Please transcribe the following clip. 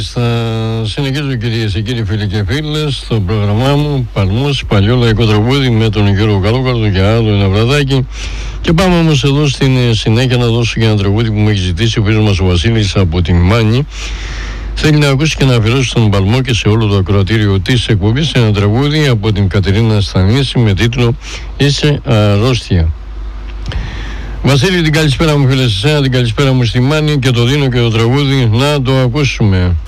Μάλιστα, συνεχίζω κυρίες και κύριοι, φίλοι και φίλες, στο πρόγραμμά μου Παλμός, παλιό λαϊκό τραγούδι με τον Γιώργο Καλόκαρδο και άλλο ένα βραδάκι. Και πάμε όμως εδώ στην συνέχεια να δώσω και ένα τραγούδι που μου έχει ζητήσει ο φίλος μας ο Βασίλης από τη Μάνη. Θέλει να ακούσει και να αφιερώσει στον Παλμό και σε όλο το ακροατήριο της εκπομπής ένα τραγούδι από την Κατερίνα Στανίση με τίτλο «Είσαι αρρώστια». Βασίλη, την καλησπέρα μου φίλε σε εσένα, την καλησπέρα μου στη Μάνη και το δίνω και το τραγούδι να το ακούσουμε.